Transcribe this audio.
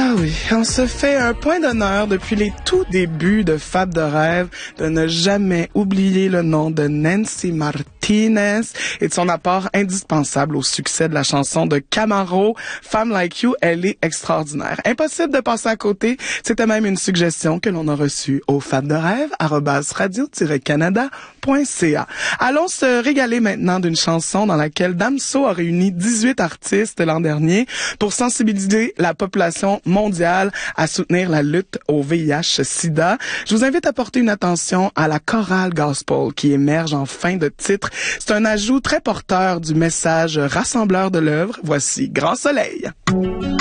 Ah oui, on se fait un point d'honneur depuis les tout débuts de Fab de Rêve de ne jamais oublier le nom de Nancy Martinez et de son apport indispensable au succès de la chanson de Camaro, Femme Like You. Elle est extraordinaire. Impossible de passer à côté. C'était même une suggestion que l'on a reçue au fabderêve@radio-canada.ca. Allons se régaler maintenant d'une chanson dans laquelle Damso a réuni 18 artistes l'an dernier pour sensibiliser la population mondiale à soutenir la lutte au VIH-Sida. Je vous invite à porter une attention à la chorale gospel qui émerge en fin de titre. C'est un ajout très porteur du message rassembleur de l'œuvre. Voici Grand Soleil.